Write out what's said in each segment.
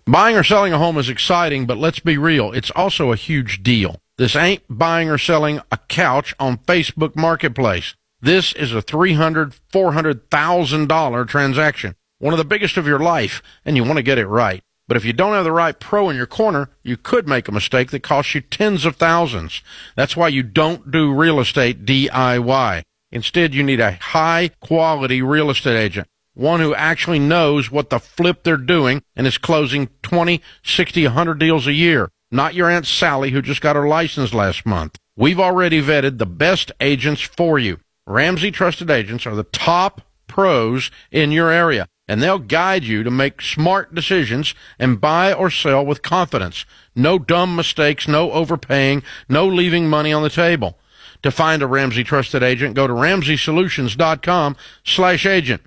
Buying or selling a home is exciting, but let's be real, it's also a huge deal. This ain't buying or selling a couch on Facebook Marketplace. This is a $300,000, $400,000 transaction, one of the biggest of your life, and you want to get it right. But if you don't have the right pro in your corner, you could make a mistake that costs you tens of thousands. That's why you don't do real estate DIY. Instead, you need a high-quality real estate agent, one who actually knows what the flip they're doing and is closing 20, 60, 100 deals a year. Not your Aunt Sally who just got her license last month. We've already vetted the best agents for you. Ramsey Trusted Agents are the top pros in your area, and they'll guide you to make smart decisions and buy or sell with confidence. No dumb mistakes, no overpaying, no leaving money on the table. To find a Ramsey Trusted Agent, go to RamseySolutions.com/agent.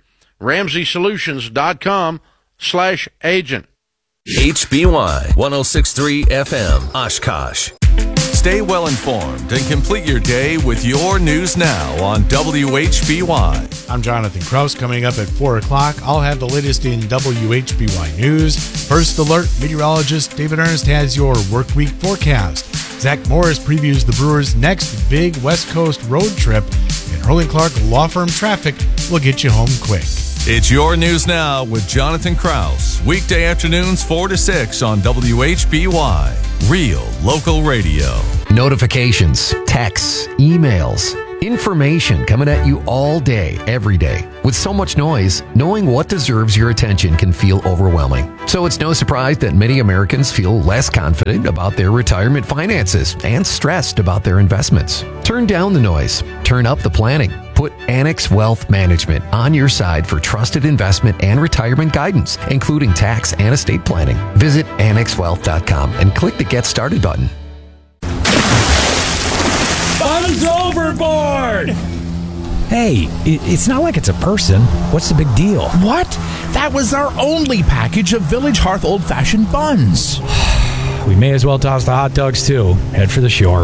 RamseySolutions.com/agent. HBY 106.3 FM, Oshkosh. Stay well informed and complete your day with your news now on WHBY. I'm Jonathan Kraus. Coming up at 4 o'clock, I'll have the latest in WHBY news. First Alert meteorologist David Ernst has your work week forecast. Zach Morris previews the Brewers' next big West Coast road trip. And Hurley Clark Law Firm Traffic will get you home quick. It's your news now with Jonathan Kraus. Weekday afternoons 4 to 6 on WHBY. Real local radio. Notifications, texts, emails, information coming at you all day, every day. With so much noise, knowing what deserves your attention can feel overwhelming. So it's no surprise that many Americans feel less confident about their retirement finances and stressed about their investments. Turn down the noise. Turn up the planning. Put Annex Wealth Management on your side for trusted investment and retirement guidance, including tax and estate planning. Visit AnnexWealth.com and click the Get Started button. Funds overboard! Hey, it's not like it's a person. What's the big deal? What? That was our only package of Village Hearth old-fashioned buns. We may as well toss the hot dogs, too. Head for the shore.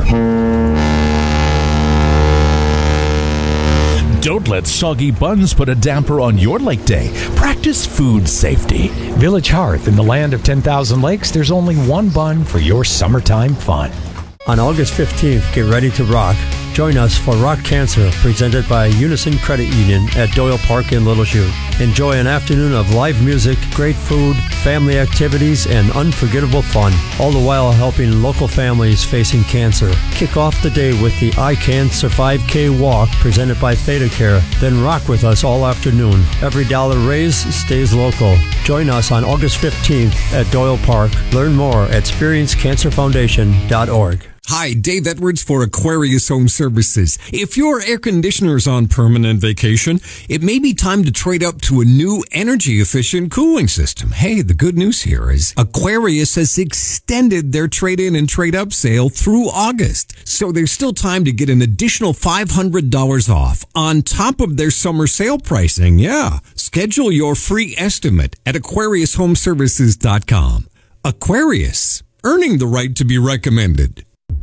Don't let soggy buns put a damper on your lake day. Practice food safety. Village Hearth, in the land of 10,000 lakes, there's only one bun for your summertime fun. On August 15th, get ready to rock. Join us for Rock Cancer, presented by Unison Credit Union at Doyle Park in Little Chute. Enjoy an afternoon of live music, great food, family activities, and unforgettable fun, all the while helping local families facing cancer. Kick off the day with the I Can Survive K Walk, presented by ThedaCare. Then rock with us all afternoon. Every dollar raised stays local. Join us on August 15th at Doyle Park. Learn more at experiencecancerfoundation.org. Hi, Dave Edwards for Aquarius Home Services. If your air conditioner's on permanent vacation, it may be time to trade up to a new energy-efficient cooling system. Hey, the good news here is Aquarius has extended their trade-in and trade-up sale through August. So there's still time to get an additional $500 off on top of their summer sale pricing. Yeah. Schedule your free estimate at AquariusHomeservices.com. Aquarius, earning the right to be recommended.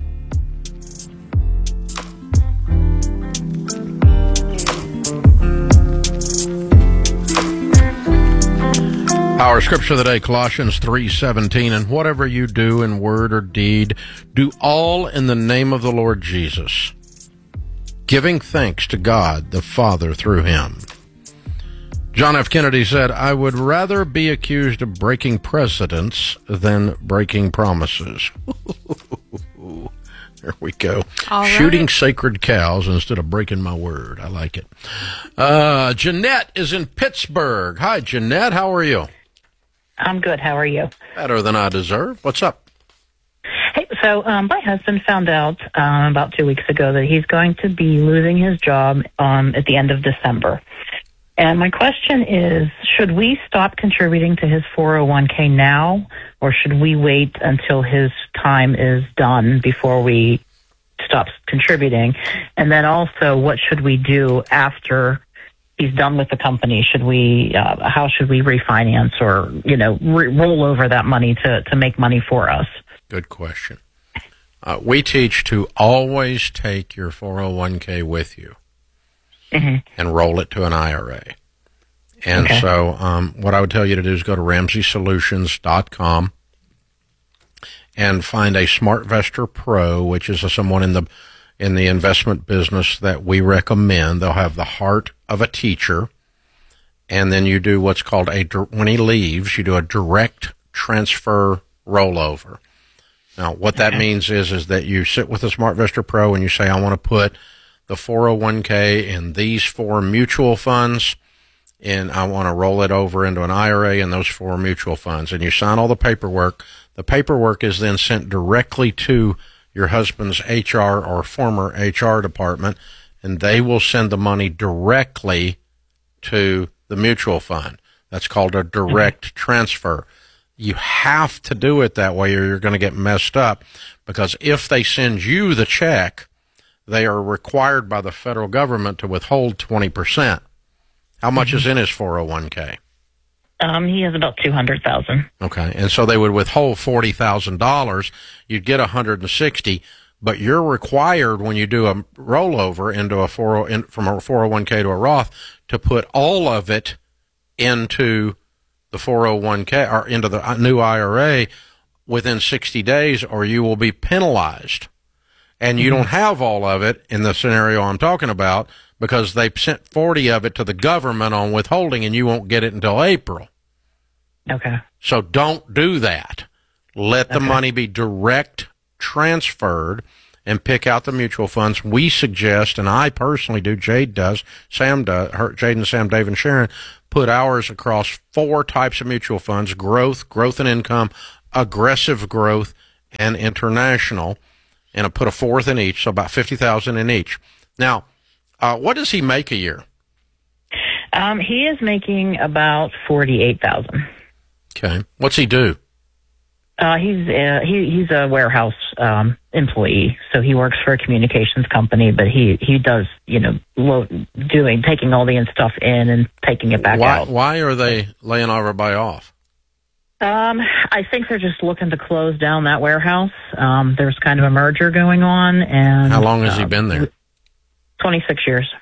Our scripture of the day, Colossians 3:17, and whatever you do in word or deed, do all in the name of the Lord Jesus, giving thanks to God the Father through him. John F. Kennedy said, I would rather be accused of breaking precedents than breaking promises. There we go. All Shooting right. sacred cows instead of breaking my word. I like it. Jeanette is in Pittsburgh. Hi, Jeanette. How are you? I'm good. How are you? Better than I deserve. What's up? Hey, so my husband found out about 2 weeks ago that he's going to be losing his job at the end of December. And my question is, should we stop contributing to his 401k now, or should we wait until his time is done before we stop contributing? And then also, what should we do after he's done with the company? Should we, how should we refinance or, roll over that money to make money for us? Good question. We teach to always take your 401k with you and roll it to an IRA. And so what I would tell you to do is go to RamseySolutions.com and find a SmartVestor Pro, which is someone in the investment business that we recommend. They'll have the heart of a teacher. And then you do what's called when he leaves, you do a direct transfer rollover. Now, what that means is that you sit with a SmartVestor Pro and you say, I want to put the 401k in these 4 mutual funds, and I want to roll it over into an IRA in those 4 mutual funds. And you sign all the paperwork. The paperwork is then sent directly to your husband's HR or former HR department, and they will send the money directly to the mutual fund. That's called a direct transfer. You have to do it that way or you're going to get messed up, because if they send you the check, they are required by the federal government to withhold 20%. How much is in his 401k? He has about $200,000. Okay, and so they would withhold $40,000. You'd get $160,000, but you're required when you do a rollover into from a 401k to a Roth to put all of it into the 401k or into the new IRA within 60 days, or you will be penalized. And you don't have all of it in the scenario I'm talking about because they sent 40 of it to the government on withholding, and you won't get it until April. Okay. So don't do that. Let the money be direct transferred and pick out the mutual funds. We suggest, and I personally do, Jade does, Sam does, Jade and Sam, Dave and Sharon, put ours across 4 types of mutual funds: growth and income, aggressive growth, and international. And I put a 4th in each, so about $50,000 in each. Now, what does he make a year? He is making about $48,000. Okay. What's he do? He's a warehouse employee, so he works for a communications company. But he does, taking all the stuff in and taking it back out. Why are they laying everybody off? I think they're just looking to close down that warehouse. There's kind of a merger going on, and how long has he been there? 26 years.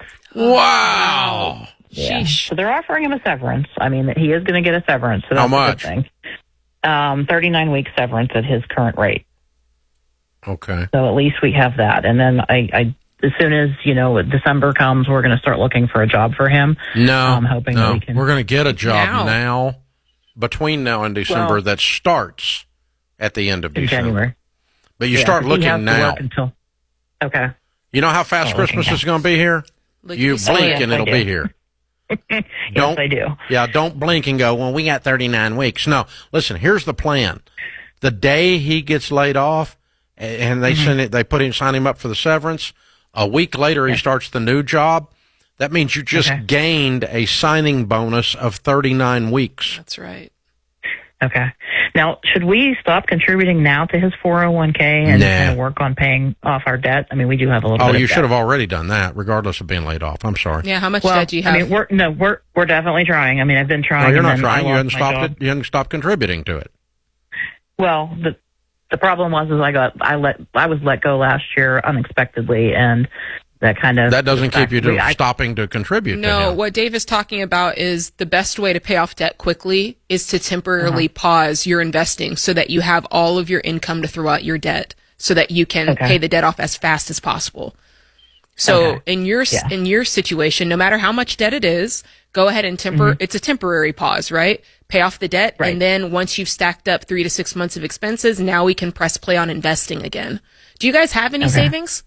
Wow. Yeah. So they're offering him a severance. I mean, he is going to get a severance. So that's how much? A good thing. 39 week severance at his current rate. Okay. So at least we have that. And then I as soon as, December comes, we're going to start looking for a job for him. I'm hoping that we can. We're going to get a job now, between now and December, that starts at the end of December. January. But you start looking now. Okay. You know how fast Christmas is going to be here? You blink and it'll be here. Yes, I do. Yeah, don't blink and go, well, we got 39 weeks. No, listen, here's the plan. The day he gets laid off and they sign him up for the severance, a week later he starts the new job. That means you just gained a signing bonus of 39 weeks. That's right. Okay. Now, should we stop contributing now to his 401k and kind of work on paying off our debt? I mean, we do have a little bit of you debt. should have already done that, regardless of being laid off. I'm sorry. Yeah, how much debt do you have? I mean, we're definitely trying. I mean, I've been trying. No, you're not trying. You hadn't stopped it. You hadn't stopped contributing to it. Well, the problem was I was let go last year unexpectedly, and that doesn't keep you stopping to contribute. No, what Dave is talking about is the best way to pay off debt quickly is to temporarily pause your investing so that you have all of your income to throw out your debt so that you can pay the debt off as fast as possible. So in your situation, no matter how much debt it is, go ahead and it's a temporary pause, right? Pay off the debt. Right. And then once you've stacked up 3 to 6 months of expenses, now we can press play on investing again. Do you guys have any savings?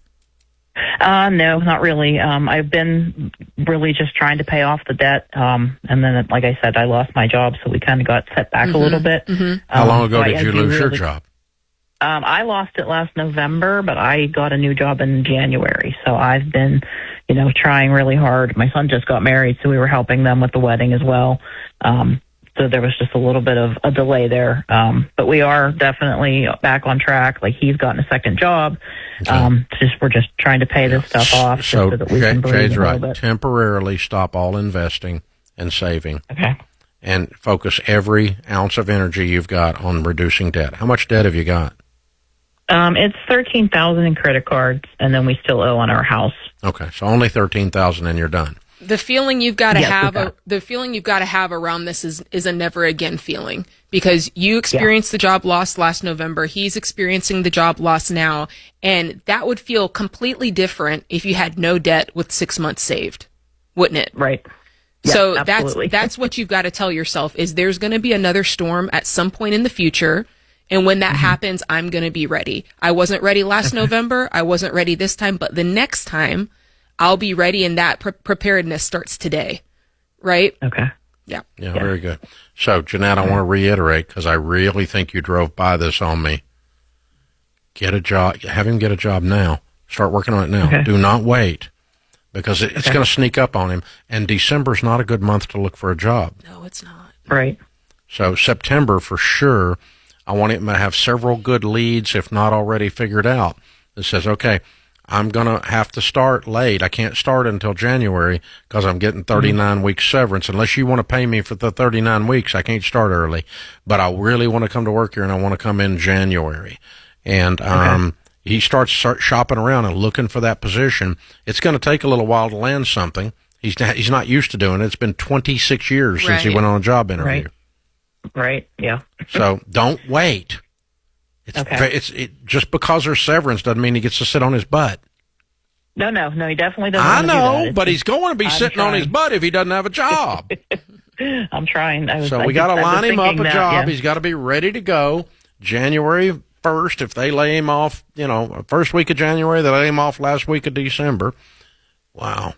No, not really. I've been really just trying to pay off the debt. And then, like I said, I lost my job, so we kind of got set back a little bit. How long ago did you lose your job? I lost it last November, but I got a new job in January. So I've been, trying really hard. My son just got married, so we were helping them with the wedding as well. So there was just a little bit of a delay there. But we are definitely back on track. Like, he's gotten a second job. We're just trying to pay this stuff off so that we can breathe Jade's a little bit. Temporarily stop all investing and saving. Okay. And focus every ounce of energy you've got on reducing debt. How much debt have you got? It's $13,000 in credit cards, and then we still owe on our house. Okay, so only $13,000 and you're done. The feeling you've got to have around this is a never again feeling, because you experienced the job loss last November. He's experiencing the job loss now, and that would feel completely different if you had no debt with 6 months saved, wouldn't it? Right. So absolutely. that's what you've got to tell yourself, is there's going to be another storm at some point in the future. And when that happens, I'm going to be ready. I wasn't ready last November. I wasn't ready this time, but the next time I'll be ready, and that preparedness starts today. Right? Okay. Yeah. Yeah, very good. So, Jeanette, I want to reiterate, because I really think you drove by this on me. Get a job. Have him get a job now. Start working on it now. Okay. Do not wait, because it's going to sneak up on him. And December's not a good month to look for a job. No, it's not. Right. So September, for sure, I want him to have several good leads, if not already figured out, that says, okay, I'm going to have to start late. I can't start until January because I'm getting 39 weeks severance. Unless you want to pay me for the 39 weeks, I can't start early. But I really want to come to work here, and I want to come in January. And he starts shopping around and looking for that position. It's going to take a little while to land something. He's not used to doing it. It's been 26 years since he went on a job interview. Right. Yeah. So don't wait. Just because there's severance doesn't mean he gets to sit on his butt. No, he definitely doesn't. I know, do that. but he's going to be sitting on his butt if he doesn't have a job. I'm trying. We got to line him up a job. Yeah. He's got to be ready to go January 1st. If they lay him off, first week of January, they lay him off last week of December. Wow.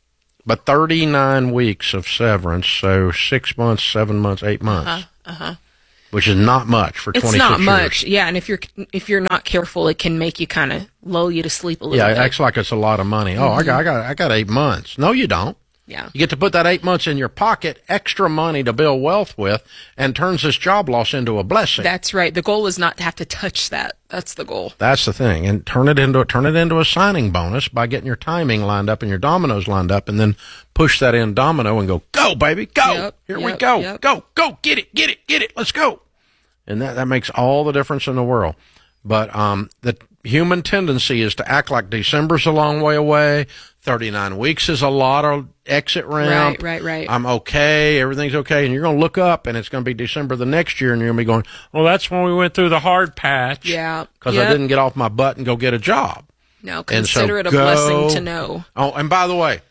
But 39 weeks of severance, so 6 months, 7 months, 8 months. Which is not much for 26 years. It's not much, yeah. And if you're not careful, it can make you kind of lull you to sleep a little bit. Yeah, it acts like it's a lot of money. Oh, I got 8 months. No, you don't. Yeah. You get to put that 8 months in your pocket, extra money to build wealth with, and turns this job loss into a blessing. That's right. The goal is not to have to touch that. That's the goal. That's the thing. And turn it into a signing bonus by getting your timing lined up and your dominoes lined up, and then push that in domino and go, baby, go. Here we go. Go, get it. Let's go. And that makes all the difference in the world. But the human tendency is to act like December's a long way away. 39 weeks is a lot of exit ramp. Right. I'm okay. Everything's okay. And you're going to look up, and it's going to be December the next year, and you're going to be going, well, that's when we went through the hard patch. Yeah. Because I didn't get off my butt and go get a job. No, consider it a blessing to know. Oh, and by the way,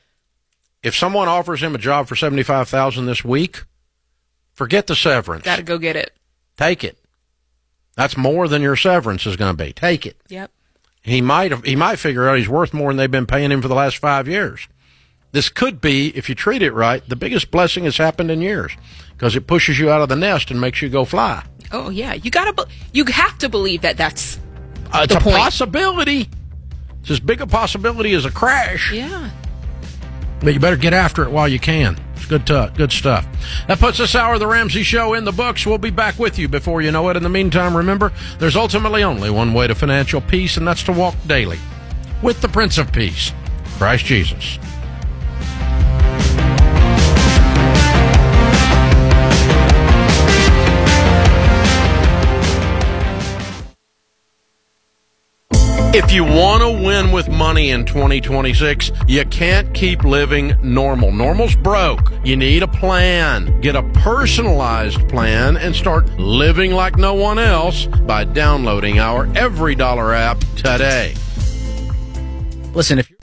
if someone offers him a job for $75,000 this week, forget the severance. Got to go get it. Take it. That's more than your severance is going to be. Take it. Yep. He might figure out he's worth more than they've been paying him for the last 5 years. This could be, if you treat it right, the biggest blessing has happened in years, because it pushes you out of the nest and makes you go fly. Oh yeah, you have to believe that's it's a possibility. It's as big a possibility as a crash. Yeah. But you better get after it while you can. It's good stuff. That puts this hour of the Ramsey Show in the books. We'll be back with you before you know it. In the meantime, remember, there's ultimately only one way to financial peace, and that's to walk daily with the Prince of Peace, Christ Jesus. If you want to win with money in 2026, you can't keep living normal. Normal's broke. You need a plan. Get a personalized plan and start living like no one else by downloading our Every Dollar app today. Listen, if you're...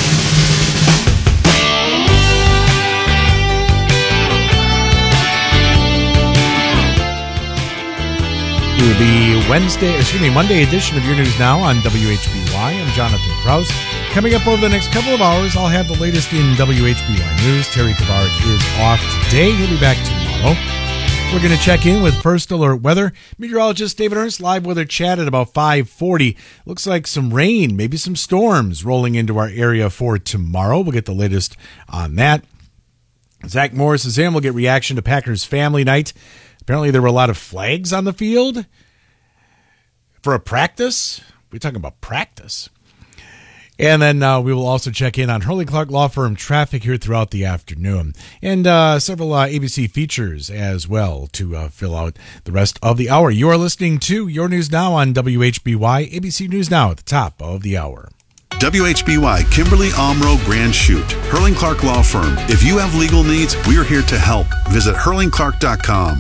The Monday edition of Your News Now on WHBY. I'm Jonathan Krause. Coming up over the next couple of hours, I'll have the latest in WHBY News. Terry Kavaric is off today. He'll be back tomorrow. We're going to check in with First Alert Weather. Meteorologist David Ernst, live weather chat at about 5:40. Looks like some rain, maybe some storms rolling into our area for tomorrow. We'll get the latest on that. Zach Morris is in. We'll get reaction to Packers Family Night. Apparently there were a lot of flags on the field for a practice. We're talking about practice. And then we will also check in on Hurley Clark Law Firm traffic here throughout the afternoon. And several ABC features as well to fill out the rest of the hour. You are listening to Your News Now on WHBY, ABC News Now at the top of the hour. WHBY Kimberly Omro Grand Chute. Hurling Clark Law Firm. If you have legal needs, we are here to help. Visit hurlingclark.com.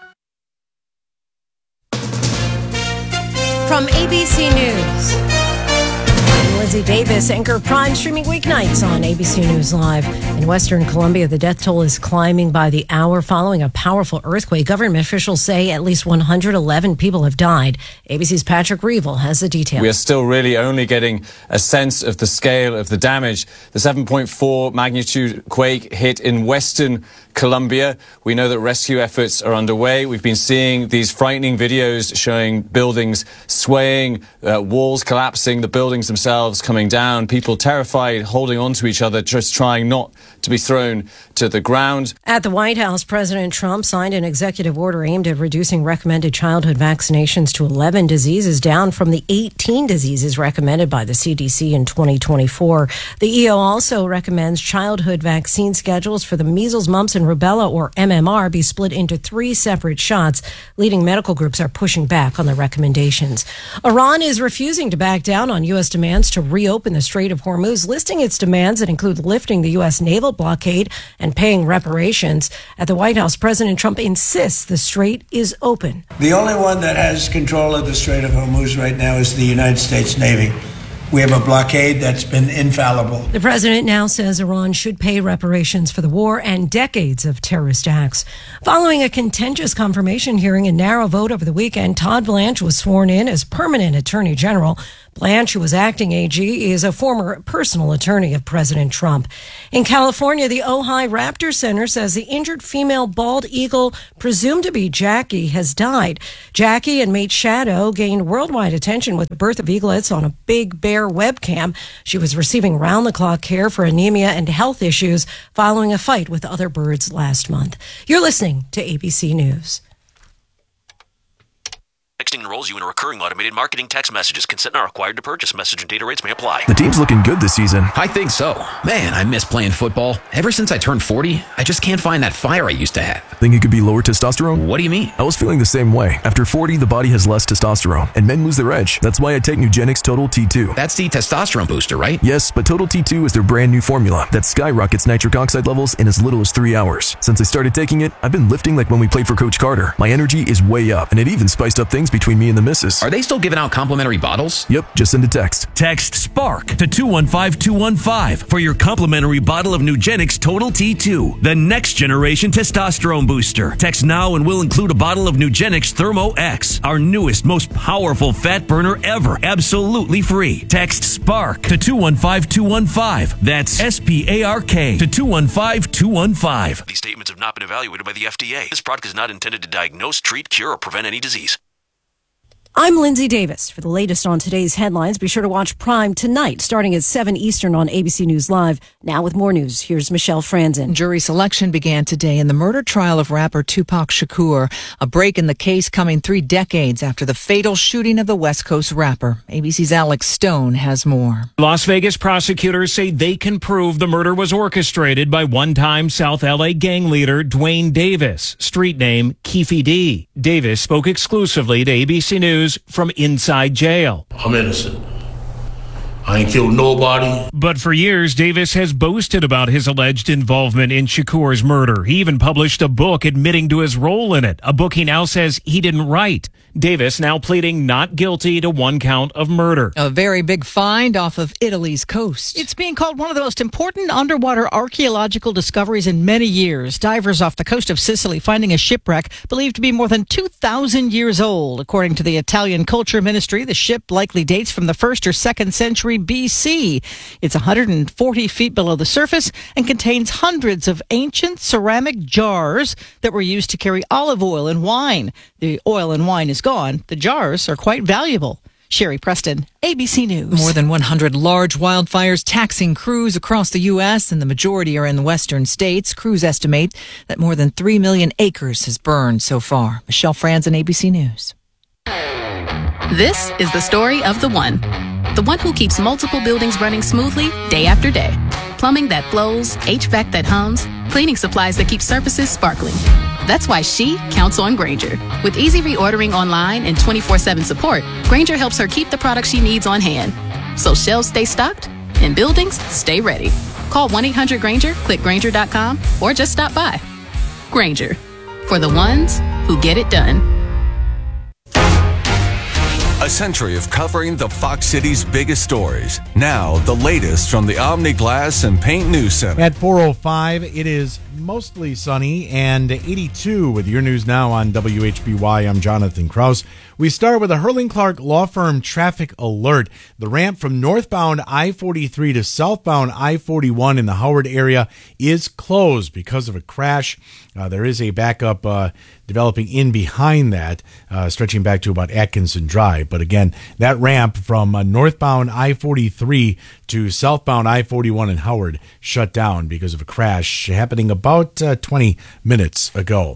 From ABC News, I'm Lizzie Davis, anchor Prime, streaming weeknights on ABC News Live. In Western Colombia, the death toll is climbing by the hour following a powerful earthquake. Government officials say at least 111 people have died. ABC's Patrick Reevell has the details. We are still really only getting a sense of the scale of the damage. The 7.4 magnitude quake hit in Western Colombia. We know that rescue efforts are underway. We've been seeing these frightening videos showing buildings swaying, walls collapsing, the buildings themselves coming down, people terrified, holding on to each other, just trying not to be thrown to the ground. At the White House, President Trump signed an executive order aimed at reducing recommended childhood vaccinations to 11 diseases, down from the 18 diseases recommended by the CDC in 2024. The EO also recommends childhood vaccine schedules for the measles, mumps, and rubella, or MMR, be split into 3 separate shots. Leading medical groups are pushing back on the recommendations. Iran is refusing to back down on U.S. demands to reopen the Strait of Hormuz, listing its demands that include lifting the U.S. naval blockade and paying reparations. At the White House, President Trump insists the strait is open. The only one that has control of the Strait of Hormuz right now is the United States Navy. We have a blockade that's been infallible. The president now says Iran should pay reparations for the war and decades of terrorist acts. Following a contentious confirmation hearing and narrow vote over the weekend, Todd Blanche was sworn in as permanent Attorney General. Blanche, who was acting AG, is a former personal attorney of President Trump. In California, the Ojai Raptor Center says the injured female bald eagle, presumed to be Jackie, has died. Jackie and mate Shadow gained worldwide attention with the birth of eaglets on a Big Bear webcam. She was receiving round-the-clock care for anemia and health issues following a fight with other birds last month. You're listening to ABC News. Texting enrolls you in a recurring automated marketing text messages. Consent not required to purchase. Message and data rates may apply. The team's looking good this season. I think so. Man, I miss playing football. Ever since I turned 40, I just can't find that fire I used to have. Think it could be lower testosterone? What do you mean? I was feeling the same way. After 40, the body has less testosterone, and men lose their edge. That's why I take Nugenix Total T2. That's the testosterone booster, right? Yes, but Total T2 is their brand new formula that skyrockets nitric oxide levels in as little as 3 hours. Since I started taking it, I've been lifting like when we played for Coach Carter. My energy is way up, and it even spiced up things between me and the missus. Are they still giving out complimentary bottles? Yep, just send a text. Text SPARK to 215-215 for your complimentary bottle of Nugenix Total T2, the next generation testosterone booster. Text now and we'll include a bottle of Nugenix Thermo X, our newest, most powerful fat burner ever, absolutely free. Text SPARK to 215-215. That's SPARK to 215-215. These statements have not been evaluated by the FDA. This product is not intended to diagnose, treat, cure, or prevent any disease. I'm Lindsay Davis. For the latest on today's headlines, be sure to watch Prime tonight, starting at 7 Eastern on ABC News Live. Now with more news, here's Michelle Franzen. Jury selection began today in the murder trial of rapper Tupac Shakur, a break in the case coming 3 decades after the fatal shooting of the West Coast rapper. ABC's Alex Stone has more. Las Vegas prosecutors say they can prove the murder was orchestrated by one-time South LA gang leader Dwayne Davis, street name Keefe D. Davis spoke exclusively to ABC News from inside jail. I'm innocent. I ain't killed nobody. But for years, Davis has boasted about his alleged involvement in Shakur's murder. He even published a book admitting to his role in it, a book he now says he didn't write. Davis now pleading not guilty to 1 count of murder. A very big find off of Italy's coast. It's being called one of the most important underwater archaeological discoveries in many years. Divers off the coast of Sicily finding a shipwreck believed to be more than 2,000 years old. According to the Italian Culture Ministry, the ship likely dates from the 1st or 2nd century BC. It's 140 feet below the surface and contains hundreds of ancient ceramic jars that were used to carry olive oil and wine. The oil and wine is gone. The jars are quite valuable. Sherry Preston, ABC News. More than 100 large wildfires taxing crews across the U.S., and the majority are in the western states. Crews estimate that more than 3 million acres has burned so far. Michelle Franzen, ABC News. This is the story of the one who keeps multiple buildings running smoothly day after day. Plumbing that flows, HVAC that hums, cleaning supplies that keep surfaces sparkling. That's why she counts on Grainger. With easy reordering online and 24/7 support, Grainger helps her keep the products she needs on hand. so shelves stay stocked and buildings stay ready. Call 1-800-GRANGER, click Grainger.com, or just stop by. Grainger, for the ones who get it done. A century of covering the Fox City's biggest stories. Now, the latest from the Omni Glass and Paint News Center. At 4:05, it is mostly sunny and 82 with your news now on WHBY. I'm Jonathan Kraus. We start with a Hurling Clark Law Firm traffic alert. The ramp from northbound I-43 to southbound I-41 in the Howard area is closed because of a crash. There is a backup developing in behind that, stretching back to about Atkinson Drive. But again, that ramp from northbound I-43 to southbound I-41 in Howard shut down because of a crash happening about 20 minutes ago.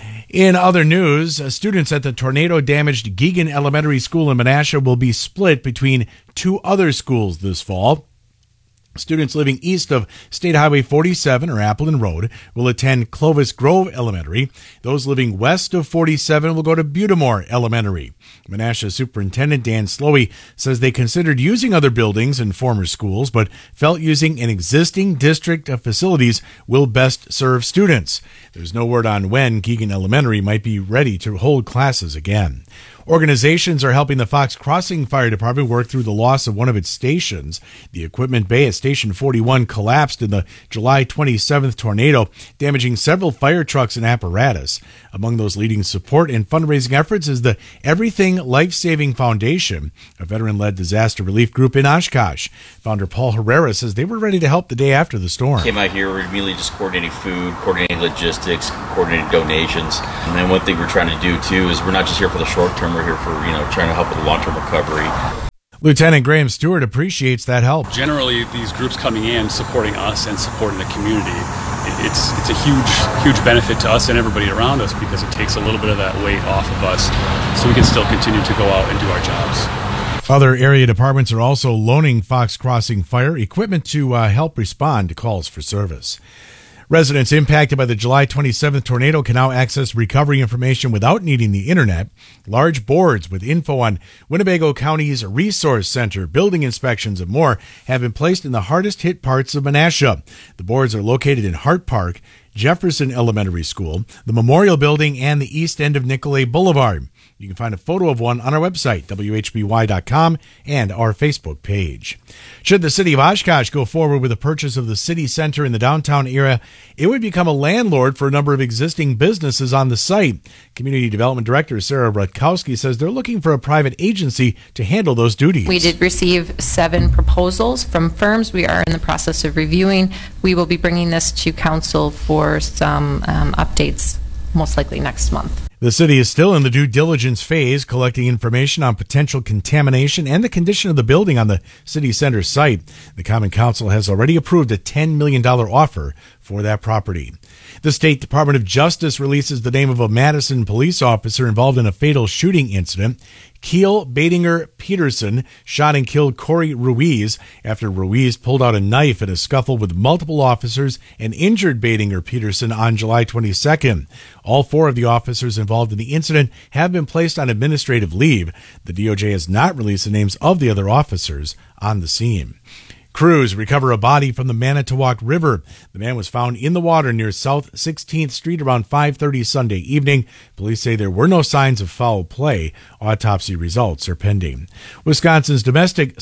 In other news, students at the tornado-damaged Geoghan Elementary School in Menasha will be split between two other schools this fall. Students living east of State Highway 47 or Appleton Road will attend Clovis Grove Elementary. Those living west of 47 will go to Butamore Elementary. Menasha Superintendent Dan Slowey says they considered using other buildings and former schools, but felt using an existing district of facilities will best serve students. There's no word on when Geoghan Elementary might be ready to hold classes again. Organizations are helping the Fox Crossing Fire Department work through the loss of one of its stations. The equipment bay at Station 41 collapsed in the July 27th tornado, damaging several fire trucks and apparatus. Among those leading support and fundraising efforts is the Everything Life-Saving Foundation, a veteran-led disaster relief group in Oshkosh. Founder Paul Herrera says they were ready to help the day after the storm. Came out here, we're immediately just coordinating food, coordinating logistics, coordinating donations. And then one thing we're trying to do, too, is we're not just here for the short term. We're here for, trying to help with the long-term recovery. Lieutenant Graham Stewart appreciates that help. Generally, these groups coming in, supporting us and supporting the community, it's a huge benefit to us and everybody around us because it takes a little bit of that weight off of us so we can still continue to go out and do our jobs. Other area departments are also loaning Fox Crossing Fire equipment to help respond to calls for service. Residents impacted by the July 27th tornado can now access recovery information without needing the internet. Large boards with info on Winnebago County's Resource Center, building inspections, and more have been placed in the hardest hit parts of Menasha. The boards are located in Hart Park, Jefferson Elementary School, the Memorial Building, and the east end of Nicolay Boulevard. You can find a photo of one on our website, WHBY.com, and our Facebook page. Should the city of Oshkosh go forward with the purchase of the city center in the downtown area, it would become a landlord for a number of existing businesses on the site. Community Development Director Sarah Rutkowski says they're looking for a private agency to handle those duties. We did receive 7 proposals from firms. We are in the process of reviewing. We will be bringing this to council for some updates, most likely next month. The city is still in the due diligence phase, collecting information on potential contamination and the condition of the building on the city center site. The Common Council has already approved a $10 million offer for that property. The State Department of Justice releases the name of a Madison police officer involved in a fatal shooting incident. Keel Badinger Peterson shot and killed Corey Ruiz after Ruiz pulled out a knife in a scuffle with multiple officers and injured Badinger Peterson on July 22nd. All 4 of the officers involved in the incident have been placed on administrative leave. The DOJ has not released the names of the other officers on the scene. Crews recover a body from the Manitowoc River. The man was found in the water near South 16th Street around 5:30 Sunday evening. Police say there were no signs of foul play. Autopsy results are pending. Wisconsin's domestic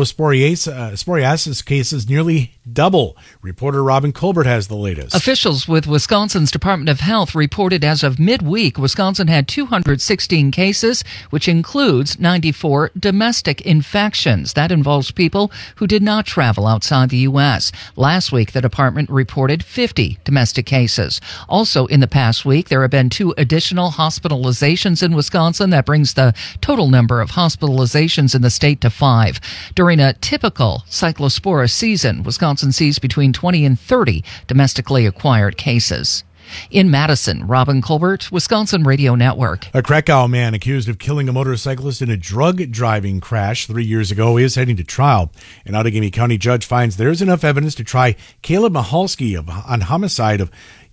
cyclosporiasis cases nearly double. Reporter Robin Colbert has the latest. Officials with Wisconsin's Department of Health reported as of midweek, Wisconsin had 216 cases, which includes 94 domestic infections. That involves people who did not travel outside the U.S. Last week, the department reported 50 domestic cases. Also, in the past week, there have been 2 additional hospitalizations in Wisconsin. That brings the total number of hospitalizations in the state to 5. During a typical cyclospora season, Wisconsin sees between 20 and 30 domestically acquired cases. In Madison, Robin Colbert, Wisconsin Radio Network. A Krakow man accused of killing a motorcyclist in a drug driving crash 3 years ago is heading to trial. An Outagamie County judge finds there's enough evidence to try Caleb Mahalski on homicide of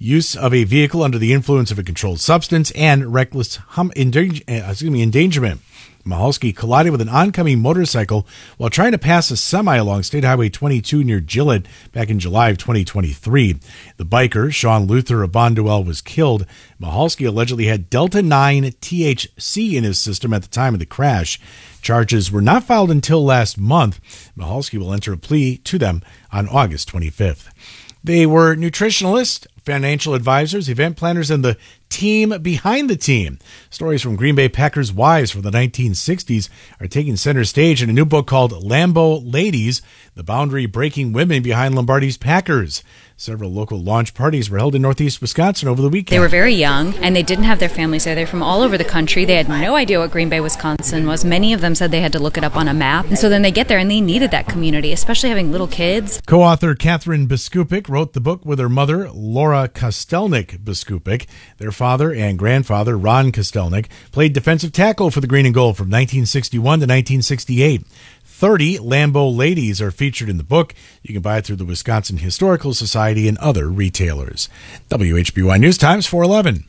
use of a vehicle under the influence of a controlled substance, and reckless endangerment. Mahalski collided with an oncoming motorcycle while trying to pass a semi along State Highway 22 near Gillett back in July of 2023. The biker, Sean Luther of Bonduel, was killed. Mahalski allegedly had Delta-9 THC in his system at the time of the crash. Charges were not filed until last month. Mahalski will enter a plea to them on August 25th. They were nutritionalists, financial advisors, event planners, and the team behind the team. Stories from Green Bay Packers wives from the 1960s are taking center stage in a new book called Lambeau Ladies, the boundary-breaking women behind Lombardi's Packers. Several local launch parties were held in Northeast Wisconsin over the weekend. They were very young, and they didn't have their families there. They're from all over the country. They had no idea what Green Bay, Wisconsin was. Many of them said they had to look it up on a map. And so then they get there, and they needed that community, especially having little kids. Co-author Catherine Biskupik wrote the book with her mother, Laura Kostelnik Biskupik. Their father and grandfather, Ron Kostelnik, played defensive tackle for the Green and Gold from 1961 to 1968. 30 Lambeau Ladies are featured in the book. You can buy it through the Wisconsin Historical Society and other retailers. WHBY News Times 411.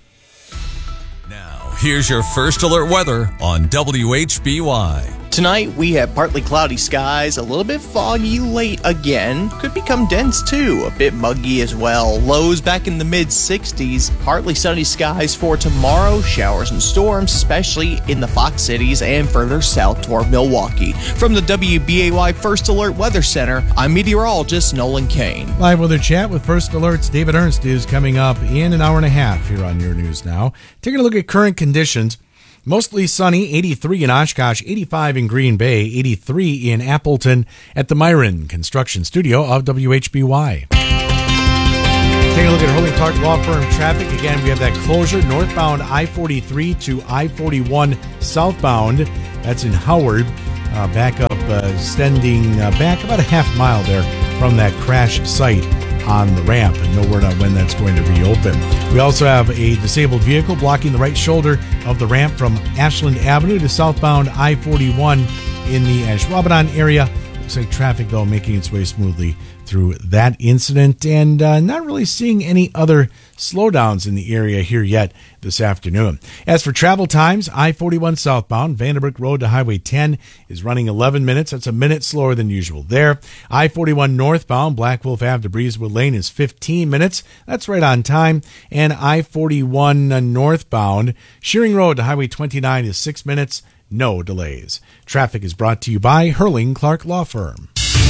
Now, here's your first alert weather on WHBY. Tonight, we have partly cloudy skies, a little bit foggy late again. Could become dense too, a bit muggy as well. Lows back in the mid-60s. Partly sunny skies for tomorrow. Showers and storms, especially in the Fox Cities and further south toward Milwaukee. From the WBAY First Alert Weather Center, I'm meteorologist Nolan Kane. Live weather chat with First Alert's David Ernst is coming up in an hour and a half here on Your News Now. Taking a look at current conditions. Mostly sunny, 83 in Oshkosh, 85 in Green Bay, 83 in Appleton at the Myron Construction Studio of WHBY. Taking a look at Hurley Clark Law Firm traffic. Again, we have that closure northbound I-43 to I-41 southbound. That's in Howard. Back up, extending back about a half mile there from that crash site on the ramp, and no word on when that's going to reopen. We also have a disabled vehicle blocking the right shoulder of the ramp from Ashland Avenue to southbound I-41 in the Ashwaubenon area. Looks like traffic, though, making its way smoothly through that incident, and not really seeing any other slowdowns in the area here yet this afternoon. As for travel times, I-41 southbound, Vanderbrook Road to Highway 10 is running 11 minutes. That's a minute slower than usual there. I-41 northbound, Black Wolf Ave to Breezewood Lane is 15 minutes. That's right on time. And I-41 northbound, Shearing Road to Highway 29 is 6 minutes. No delays. Traffic is brought to you by Hurling Clark Law Firm.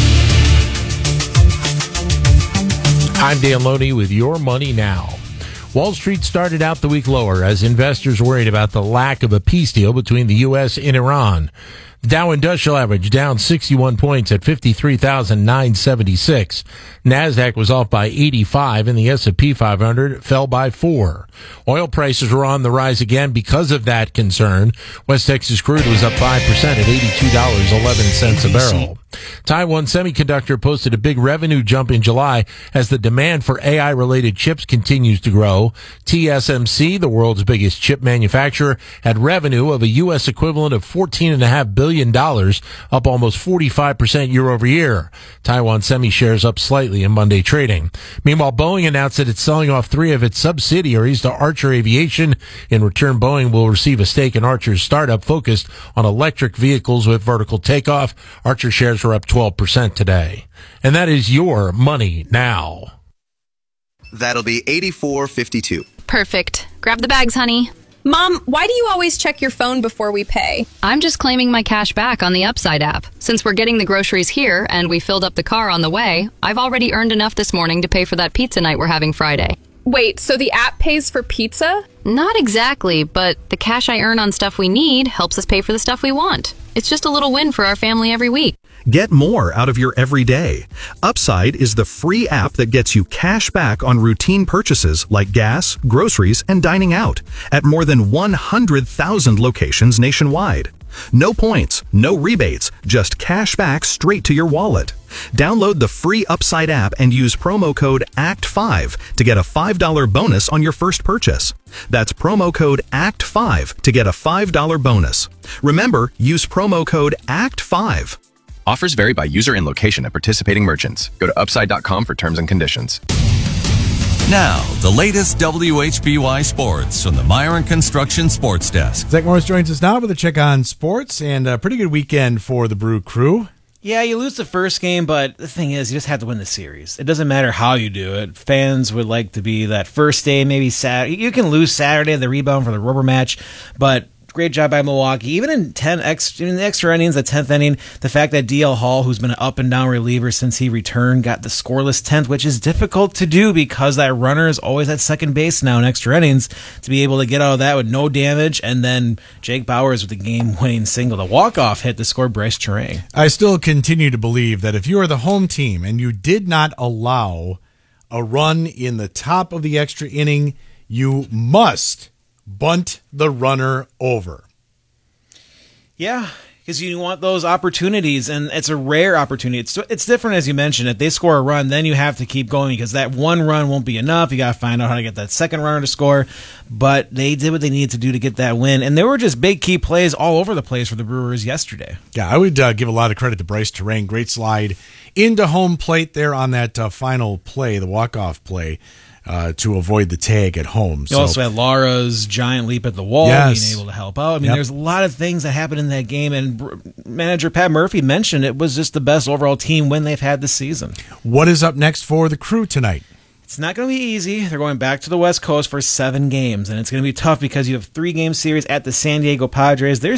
I'm Dan Loney with Your Money Now. Wall Street started out the week lower as investors worried about the lack of a peace deal between the U.S. and Iran. The Dow Industrial Average down 61 points at 53,976. NASDAQ was off by 85 and the S&P 500 fell by 4. Oil prices were on the rise again because of that concern. West Texas crude was up 5% at $82.11 a barrel. Taiwan Semiconductor posted a big revenue jump in July as the demand for AI-related chips continues to grow. TSMC, the world's biggest chip manufacturer, had revenue of a U.S. equivalent of $14.5 billion, up almost 45% year over year. Taiwan Semi shares up slightly in Monday trading. Meanwhile, Boeing announced that it's selling off 3 of its subsidiaries to Archer Aviation. In return, Boeing will receive a stake in Archer's startup focused on electric vehicles with vertical takeoff. Archer shares are up 12% today. And that is Your Money Now. That'll be $84.52. Perfect. Grab the bags, honey. Mom, why do you always check your phone before we pay? I'm just claiming my cash back on the Upside app. Since we're getting the groceries here and we filled up the car on the way, I've already earned enough this morning to pay for that pizza night we're having Friday. Wait, so the app pays for pizza? Not exactly, but the cash I earn on stuff we need helps us pay for the stuff we want. It's just a little win for our family every week. Get more out of your everyday. Upside is the free app that gets you cash back on routine purchases like gas, groceries, and dining out at more than 100,000 locations nationwide. No points, no rebates, just cash back straight to your wallet. Download the free Upside app and use promo code ACT5 to get a $5 bonus on your first purchase. That's promo code ACT5 to get a $5 bonus. Remember, use promo code ACT5. Offers vary by user and location at participating merchants. Go to upside.com for terms and conditions. Now, the latest WHBY sports from the Myron Construction Sports Desk. Zach Morris joins us now with a check on sports, and a pretty good weekend for the Brew Crew. Yeah, you lose the first game, but the thing is, you just have to win the series. It doesn't matter how you do it. Fans would like to be that first day, maybe Saturday. You can lose Saturday, the rebound for the rubber match, but great job by Milwaukee. Even in the extra innings, the 10th inning, the fact that DL Hall, who's been an up-and-down reliever since he returned, got the scoreless 10th, which is difficult to do because that runner is always at second base now in extra innings, to be able to get out of that with no damage, and then Jake Bauers with the game-winning single, the walk-off hit to score Bryce Terang. I still continue to believe that if you are the home team and you did not allow a run in the top of the extra inning, you must bunt the runner over. Yeah, because you want those opportunities, and it's a rare opportunity. It's different, as you mentioned. If they score a run, then you have to keep going because that one run won't be enough. You got to find out how to get that second runner to score. But they did what they needed to do to get that win, and there were just big key plays all over the place for the Brewers yesterday. Yeah, I would give a lot of credit to Bryce Terang. Great slide into home plate there on that final play, the walk-off play. To avoid the tag at home. You also had Lara's giant leap at the wall, being able to help out. I mean, there's a lot of things that happened in that game, and manager Pat Murphy mentioned it was just the best overall team win they've had this season. What is up next for the Crew tonight? It's not going to be easy. They're going back to the West Coast for 7 games, and it's going to be tough because you have 3-game series at the San Diego Padres. They're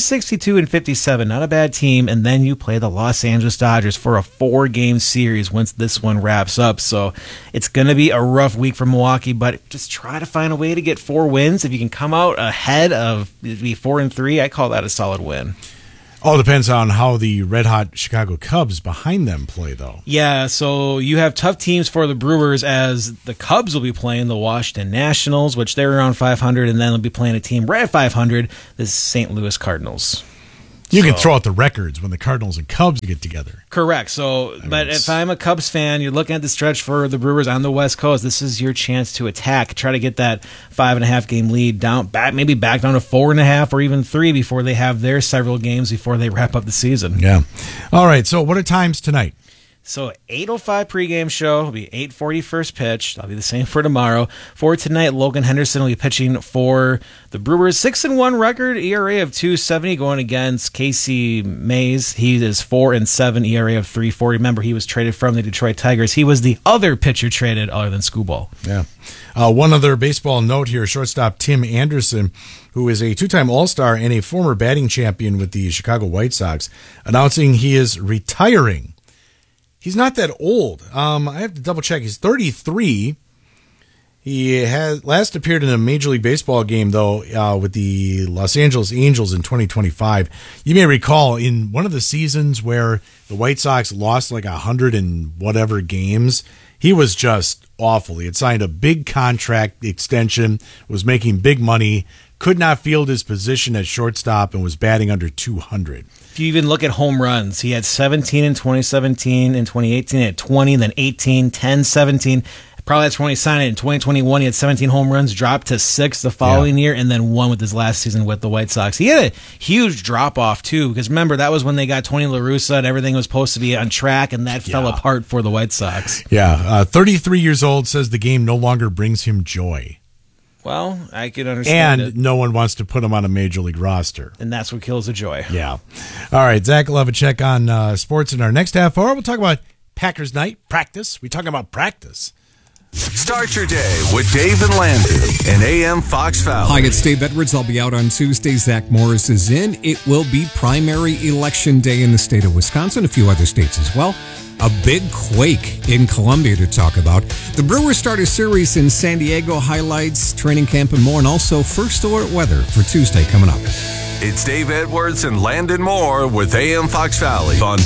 62-57, not a bad team, and then you play the Los Angeles Dodgers for a 4-game series once this one wraps up. So it's going to be a rough week for Milwaukee, but just try to find a way to get 4 wins. If you can come out ahead of be 4-3, I call that a solid win. All depends on how the red-hot Chicago Cubs behind them play, though. Yeah, so you have tough teams for the Brewers, as the Cubs will be playing the Washington Nationals, which they're around 500, and then they'll be playing a team right at 500, the St. Louis Cardinals. You can throw out the records when the Cardinals and Cubs get together. Correct. So, but if I'm a Cubs fan, you're looking at the stretch for the Brewers on the West Coast. This is your chance to attack, try to get that 5.5 game lead down, maybe back down to 4.5 or even 3 before they have their several games before they wrap up the season. Yeah. All right. So, what are times tonight? So 8:05 pregame show will be 8:40 first pitch. That'll be the same for tomorrow. For tonight, Logan Henderson will be pitching for the Brewers. 6-1 record, ERA of 2.70, going against Casey Mays. He is 4-7, ERA of 3.40. Remember, he was traded from the Detroit Tigers. He was the other pitcher traded other than Skubal. Yeah. One other baseball note here: shortstop Tim Anderson, who is a 2-time All-Star and a former batting champion with the Chicago White Sox, announcing he is retiring. He's not that old. I have to double check. He's 33. He has last appeared in a Major League Baseball game, though, with the Los Angeles Angels in 2025. You may recall in one of the seasons where the White Sox lost like 100 and whatever games, he was just awful. He had signed a big contract extension, was making big money, could not field his position at shortstop, and was batting under 200. If you even look at home runs, he had 17 in 2017, in 2018 he had 20, then 18, 10, 17. Probably that's when he signed it. In 2021, he had 17 home runs, dropped to 6 the following year, and then 1 with his last season with the White Sox. He had a huge drop-off, too, because remember, that was when they got Tony La Russa, and everything was supposed to be on track, and that fell apart for the White Sox. Yeah, 33 years old, says the game no longer brings him joy. Well, I can understand it. And no one wants to put him on a Major League roster. And that's what kills the joy. Yeah. All right, Zach will have a check on sports in our next half hour. We'll talk about Packers night, practice. We're talking about practice. Start your day with Dave and Landon in AM Fox Valley. Hi, it's Dave Edwards. I'll be out on Tuesday. Zach Morris is in. It will be primary election day in the state of Wisconsin, a few other states as well. A big quake in Columbia to talk about. The Brewers start a series in San Diego, highlights, training camp, and more, and also first alert weather for Tuesday coming up. It's Dave Edwards and Landon Moore with AM Fox Valley on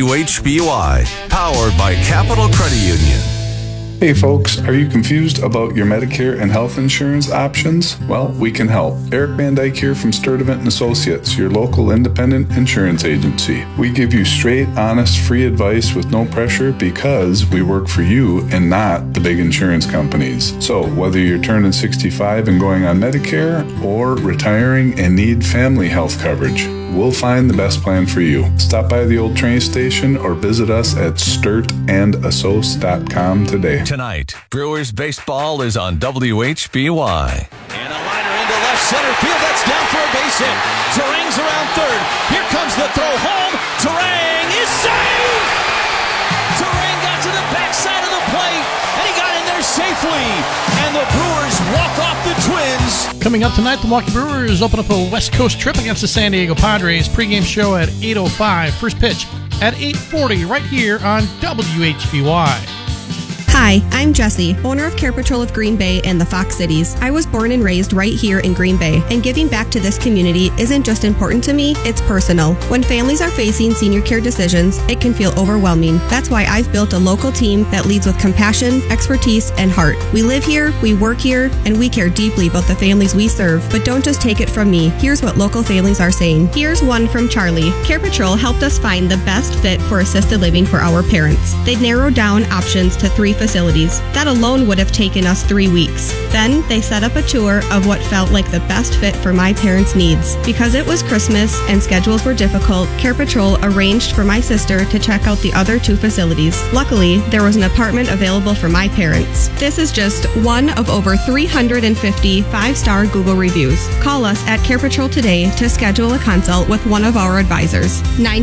WHBY, powered by Capital Credit Union. Hey folks, are you confused about your Medicare and health insurance options? Well, we can help. Eric Van Dyke here from Sturdivant & Associates, your local independent insurance agency. We give you straight, honest, free advice with no pressure because we work for you and not the big insurance companies. So whether you're turning 65 and going on Medicare or retiring and need family health coverage, we'll find the best plan for you. Stop by the old train station or visit us at sturtandassoc.com today. Tonight, Brewers baseball is on WHBY. And a liner into left center field. That's down for a base hit. Terang's around third. Here comes the throw home. Terang is safe! Terang got to the backside of the plate, and he got in there safely. And the Brewers walk off the Twins. Coming up tonight, the Milwaukee Brewers open up a West Coast trip against the San Diego Padres. Pre-game show at 8:05. First pitch at 8:40 right here on WHBY. Hi, I'm Jessie, owner of Care Patrol of Green Bay and the Fox Cities. I was born and raised right here in Green Bay, and giving back to this community isn't just important to me, it's personal. When families are facing senior care decisions, it can feel overwhelming. That's why I've built a local team that leads with compassion, expertise, and heart. We live here, we work here, and we care deeply about the families we serve. But don't just take it from me. Here's what local families are saying. Here's one from Charlie. Care Patrol helped us find the best fit for assisted living for our parents. They narrowed down options to 3 facilities. That alone would have taken us 3 weeks. Then they set up a tour of what felt like the best fit for my parents' needs. Because it was Christmas and schedules were difficult, Care Patrol arranged for my sister to check out the other 2 facilities. Luckily, there was an apartment available for my parents. This is just one of over 350 5-star Google reviews. Call us at Care Patrol today to schedule a consult with one of our advisors.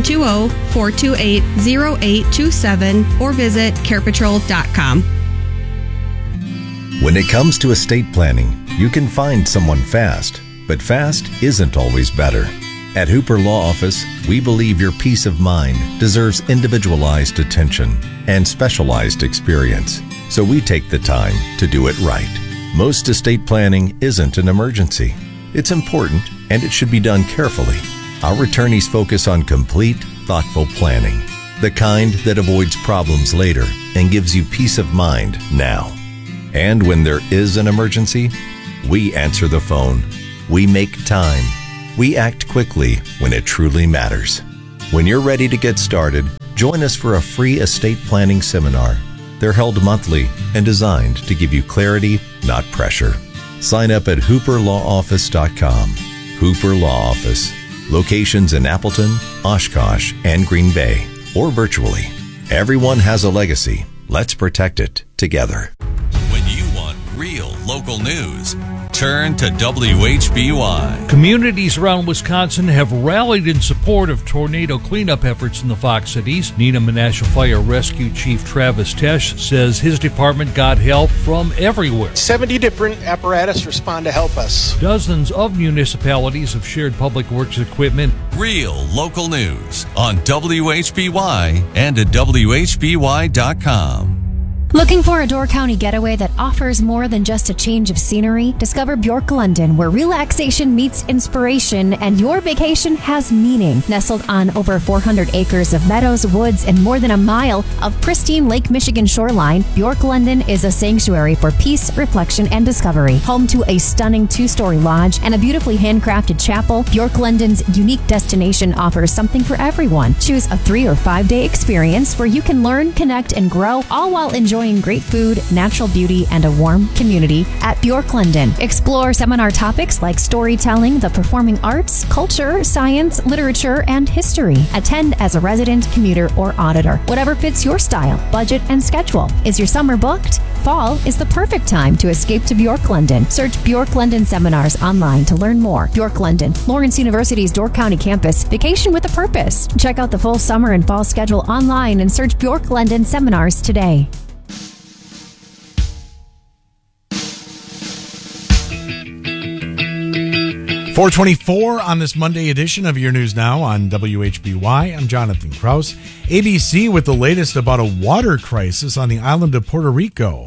920-428-0827 or visit carepatrol.com. When it comes to estate planning, you can find someone fast, but fast isn't always better. At Hooper Law Office, we believe your peace of mind deserves individualized attention and specialized experience, so we take the time to do it right. Most estate planning isn't an emergency. It's important, and it should be done carefully. Our attorneys focus on complete, thoughtful planning, the kind that avoids problems later and gives you peace of mind now. And when there is an emergency, we answer the phone. We make time. We act quickly when it truly matters. When you're ready to get started, join us for a free estate planning seminar. They're held monthly and designed to give you clarity, not pressure. Sign up at hooperlawoffice.com. Hooper Law Office. Locations in Appleton, Oshkosh, and Green Bay, or virtually. Everyone has a legacy. Let's protect it together. When you want real local news, turn to WHBY. Communities around Wisconsin have rallied in support of tornado cleanup efforts in the Fox Cities. Needham National Fire Rescue Chief Travis Tesh says his department got help from everywhere. 70 different apparatus respond to help us. Dozens of municipalities have shared public works equipment. Real local news on WHBY and at WHBY.com. Looking for a Door County getaway that offers more than just a change of scenery? Discover Bjork London, where relaxation meets inspiration and your vacation has meaning. Nestled on over 400 acres of meadows, woods, and more than a mile of pristine Lake Michigan shoreline, Bjork London is a sanctuary for peace, reflection, and discovery. Home to a stunning 2-story lodge and a beautifully handcrafted chapel, Bjork London's unique destination offers something for everyone. Choose a 3 or 5 day experience where you can learn, connect, and grow, all while enjoying great food, natural beauty, and a warm community at Bjork London. Explore seminar topics like storytelling, the performing arts, culture, science, literature, and history. Attend as a resident, commuter, or auditor. Whatever fits your style, budget, and schedule. Is your summer booked? Fall is the perfect time to escape to Bjork London. Search Bjork London Seminars online to learn more. Bjork London, Lawrence University's Door County campus. Vacation with a purpose. Check out the full summer and fall schedule online and search Bjork London Seminars today. 424 on this Monday edition of Your News Now on WHBY. I'm Jonathan Krause. ABC with the latest about a water crisis on the island of Puerto Rico.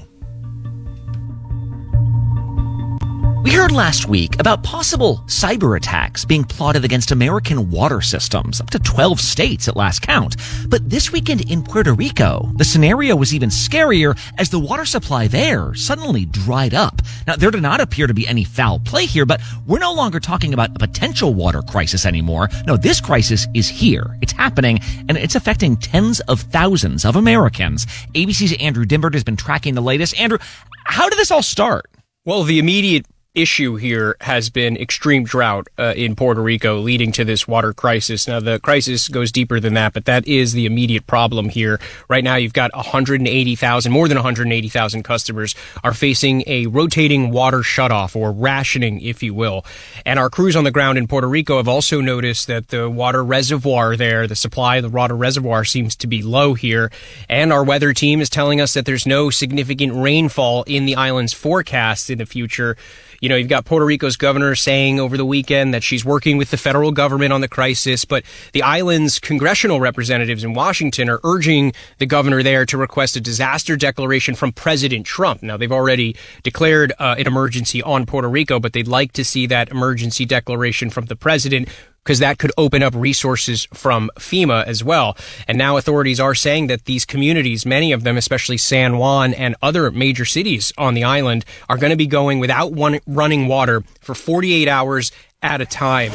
We heard last week about possible cyber attacks being plotted against American water systems, up to 12 states at last count. But this weekend in Puerto Rico, the scenario was even scarier as the water supply there suddenly dried up. Now, there did not appear to be any foul play here, but we're no longer talking about a potential water crisis anymore. No, this crisis is here. It's happening, and it's affecting tens of thousands of Americans. ABC's Andrew Dimbert has been tracking the latest. Andrew, how did this all start? Well, the immediate issue here has been extreme drought in Puerto Rico, leading to this water crisis. Now, the crisis goes deeper than that, but that is the immediate problem here. Right now, you've got more than 180,000 customers are facing a rotating water shutoff, or rationing, if you will. And our crews on the ground in Puerto Rico have also noticed that the water reservoir there, the supply of the water reservoir, seems to be low here. And our weather team is telling us that there's no significant rainfall in the island's forecast in the future. You know, you've got Puerto Rico's governor saying over the weekend that she's working with the federal government on the crisis, but the island's congressional representatives in Washington are urging the governor there to request a disaster declaration from President Trump. Now, they've already declared an emergency on Puerto Rico, but they'd like to see that emergency declaration from the president, because that could open up resources from FEMA as well. And now authorities are saying that these communities, many of them, especially San Juan and other major cities on the island, are going to be going without running water for 48 hours at a time.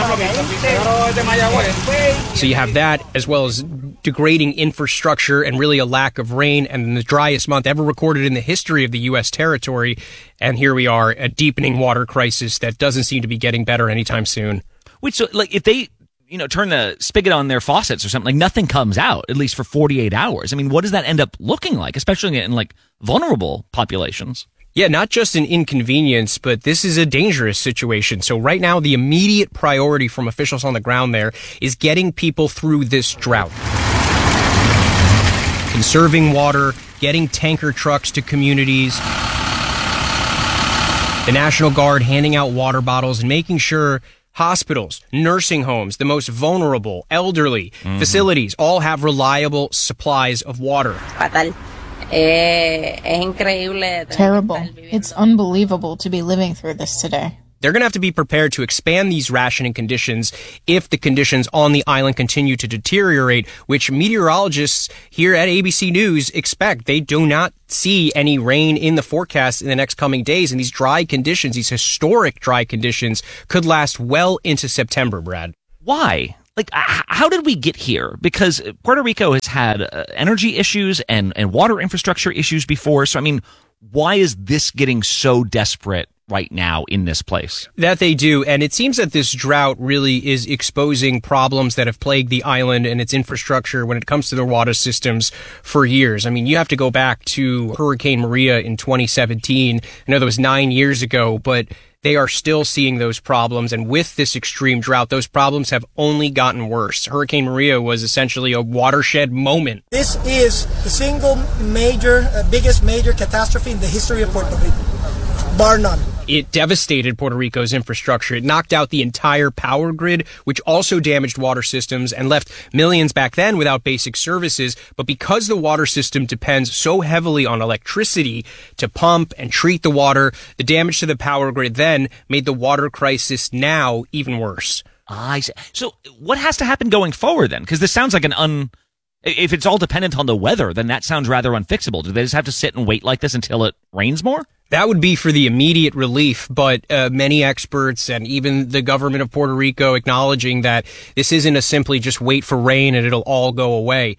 So you have that, as well as degrading infrastructure and really a lack of rain, and the driest month ever recorded in the history of the U.S. territory. And here we are, a deepening water crisis that doesn't seem to be getting better anytime soon. Wait, so like if they, turn the spigot on their faucets or something, like nothing comes out, at least for 48 hours. I mean, what does that end up looking like, especially in like vulnerable populations? Yeah, not just an inconvenience, but this is a dangerous situation. So right now, the immediate priority from officials on the ground there is getting people through this drought. Conserving water, getting tanker trucks to communities, the National Guard handing out water bottles, and making sure hospitals, nursing homes, the most vulnerable, elderly facilities all have reliable supplies of water. Terrible. It's unbelievable to be living through this today. They're going to have to be prepared to expand these rationing conditions if the conditions on the island continue to deteriorate, which meteorologists here at ABC News expect. They do not see any rain in the forecast in the next coming days, and these dry conditions, these historic dry conditions, could last well into September, Brad. Why? Like, how did we get here? Because Puerto Rico has had energy issues and water infrastructure issues before. So, I mean, why is this getting so desperate right now in this place? That they do. And it seems that this drought really is exposing problems that have plagued the island and its infrastructure when it comes to their water systems for years. I mean, you have to go back to Hurricane Maria in 2017. I know that was 9 years ago, but they are still seeing those problems. And with this extreme drought, those problems have only gotten worse. Hurricane Maria was essentially a watershed moment. This is the single biggest major catastrophe in the history of Puerto Rico, bar none. It devastated Puerto Rico's infrastructure. It knocked out the entire power grid, which also damaged water systems and left millions back then without basic services. But because the water system depends so heavily on electricity to pump and treat the water, the damage to the power grid then made the water crisis now even worse. I see. So what has to happen going forward then? Because this sounds like if it's all dependent on the weather, then that sounds rather unfixable. Do they just have to sit and wait like this until it rains more? That would be for the immediate relief, but many experts and even the government of Puerto Rico acknowledging that this isn't a simply just wait for rain and it'll all go away.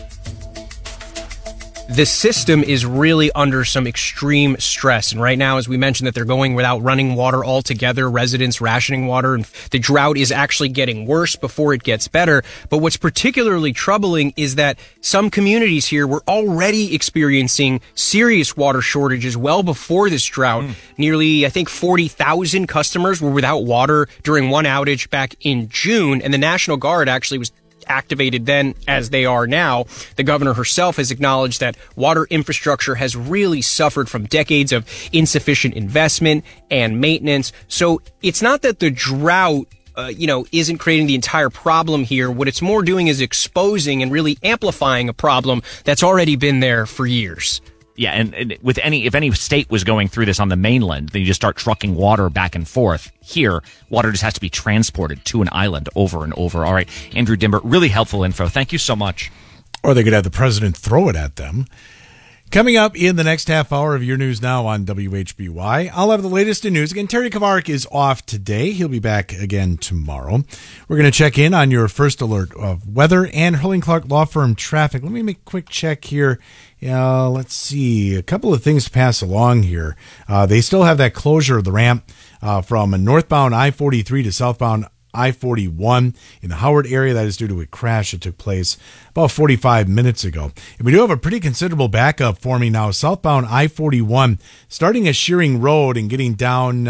The system is really under some extreme stress. And right now, as we mentioned, that they're going without running water altogether, residents rationing water, and the drought is actually getting worse before it gets better. But what's particularly troubling is that some communities here were already experiencing serious water shortages well before this drought. Nearly, I think, 40,000 customers were without water during one outage back in June, and the National Guard actually was activated then as they are now. The governor herself has acknowledged that water infrastructure has really suffered from decades of insufficient investment and maintenance. So it's not that the drought isn't creating the entire problem here. What it's more doing is exposing and really amplifying a problem that's already been there for years. Yeah, and if any state was going through this on the mainland, then you just start trucking water back and forth. Here, water just has to be transported to an island over and over. All right, Andrew Dimber, really helpful info. Thank you so much. Or they could have the president throw it at them. Coming up in the next half hour of your news now on WHBY, I'll have the latest in news. Again, Terry Kavarik is off today. He'll be back again tomorrow. We're going to check in on your first alert of weather and Hurling Clark Law Firm traffic. Let me make a quick check here. Let's see. A couple of things to pass along here. They still have that closure of the ramp from northbound I-43 to southbound I-41 in the Howard area. That is due to a crash that took place about 45 minutes ago. And we do have a pretty considerable backup forming now southbound I-41, starting at Shearing Road and getting down,